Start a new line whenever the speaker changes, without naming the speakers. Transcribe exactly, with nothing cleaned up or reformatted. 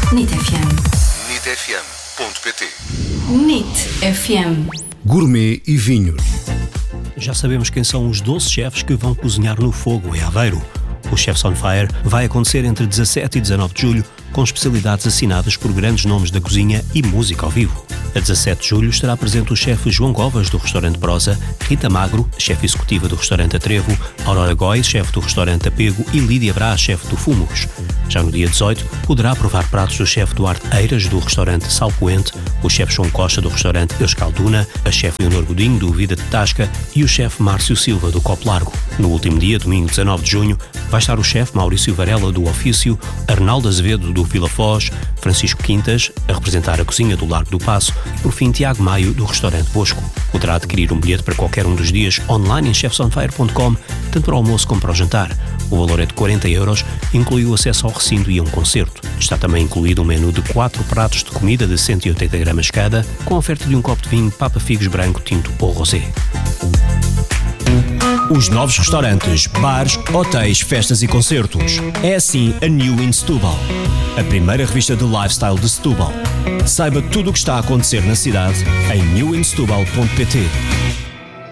N I T F M.
N I T F M ponto P T.
N I T F M.
Gourmet e vinhos.
Já sabemos quem são os doze chefes que vão cozinhar no fogo em Aveiro. O Chefs on Fire vai acontecer entre dezassete e dezanove de julho, com especialidades assinadas por grandes nomes da cozinha e música ao vivo. A dezassete de julho estará presente o chefe João Govas, do restaurante Prosa, Rita Magro, chefe executiva do restaurante Atrevo, Aurora Góis, chefe do restaurante Apego e Lídia Brás, chefe do Fumos. Já no dia dezoito, poderá provar pratos do chefe Duarte Eiras, do restaurante Sal Poente, o chefe João Costa, do restaurante Euscalduna, a chefe Leonor Godinho, do Vida de Tasca e o chefe Márcio Silva, do Copo Largo. No último dia, domingo dezanove de junho, vai estar o chefe Maurício Varela, do Ofício, Arnaldo Azevedo, do Vila Foz, Francisco Quintas, a representar a cozinha do Largo do Paço, e por fim Tiago Maio, do restaurante Bosco. Poderá adquirir um bilhete para qualquer um dos dias online em chefs on fire ponto com, tanto para o almoço como para o jantar. O valor é de quarenta euros, inclui o acesso ao recinto e a um concerto. Está também incluído um menu de quatro pratos de comida de cento e oitenta gramas cada, com a oferta de um copo de vinho Papa Figos branco, tinto ou rosé.
Os novos restaurantes, bares, hotéis, festas e concertos. É assim a New in Setúbal, a primeira revista de lifestyle de Setúbal. Saiba tudo o que está a acontecer na cidade em new in setúbal ponto pt.